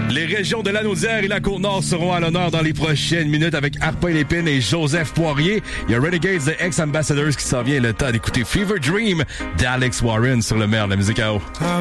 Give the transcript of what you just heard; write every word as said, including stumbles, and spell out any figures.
Les régions de Lanaudière et la Côte-Nord seront à l'honneur dans les prochaines minutes avec Arpin Lépine et Joseph Poirier. Il y a Renegades de Ex-Ambassadors qui s'en vient. Le temps d'écouter Fever Dream d'Alex Warren sur le maire de la musique à eau.